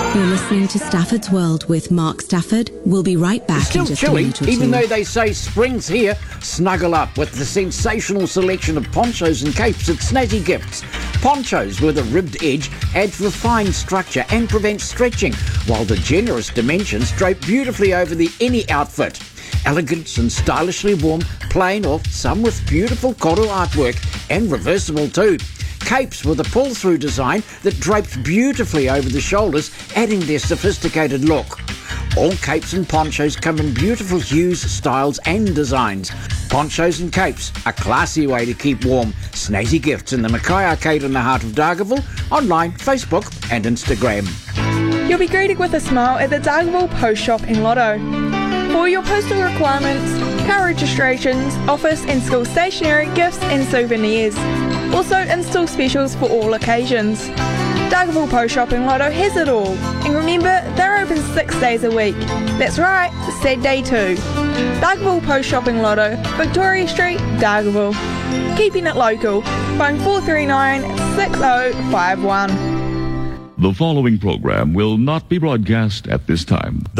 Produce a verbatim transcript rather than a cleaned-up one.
You're listening to Stafford's World with Mark Stafford. We'll be right back. It's still in just chilly, a minute or two. even though they say spring's here. Snuggle up with the sensational selection of ponchos and capes at Snazzy Gifts. Ponchos with a ribbed edge adds refined structure and prevents stretching, while the generous dimensions drape beautifully over the any outfit. Elegant and stylishly warm, plain or some with beautiful coral artwork, and reversible too. Capes with a pull-through design that drapes beautifully over the shoulders, adding their sophisticated look. All capes and ponchos come in beautiful hues, styles and designs. Ponchos and capes, a classy way to keep warm. Snazzy Gifts in the Mackay Arcade in the heart of Dargaville, online, Facebook and Instagram. You'll be greeted with a smile at the Dargaville Post Shop in Lotto. For your postal requirements, car registrations, office and school stationery, gifts and souvenirs. Also install specials for all occasions. Dargaville Post Shop in Lotto has it all. And remember, they're open six days a week. That's right, sad day too. Dargaville Post Shop in Lotto, Victoria Street, Dargaville. Keeping it local. Phone four three nine, six oh five one. The following program will not be broadcast at this time.